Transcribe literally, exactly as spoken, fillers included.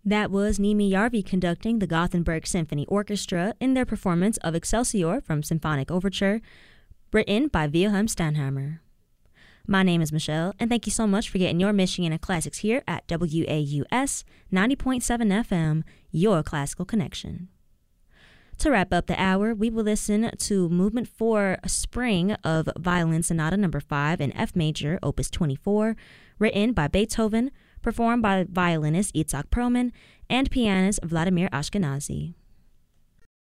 That was Nimi Yarvi conducting the Gothenburg Symphony Orchestra in their performance of Excelsior from Symphonic Overture, written by Wilhelm Stanhammer. My name is Michelle, and thank you so much for getting your Michiana Classics here at W A U S ninety point seven F M, your classical connection. To wrap up the hour, we will listen to Movement four, Spring of Violin Sonata number five in F major, opus twenty-four, written by Beethoven, performed by violinist Itzhak Perlman and pianist Vladimir Ashkenazy.